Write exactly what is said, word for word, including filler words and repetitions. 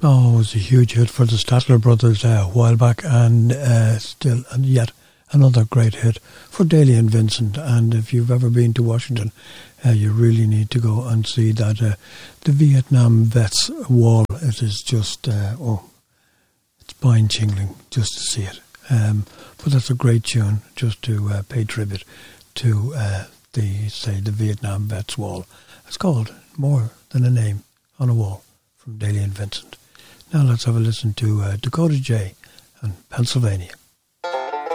Oh, it was a huge hit for the Statler Brothers uh, a while back, and uh, still, and yet another great hit for Daly and Vincent. And if you've ever been to Washington, uh, you really need to go and see that uh, the Vietnam Vets Wall. It is just, uh, oh, it's spine-tingling just to see it. Um, but that's a great tune just to uh, pay tribute to uh, the, say, the Vietnam Vets Wall. It's called More Than a Name on a Wall from Daly and Vincent. Now let's have a listen to uh, Dakota J and Pennsylvania.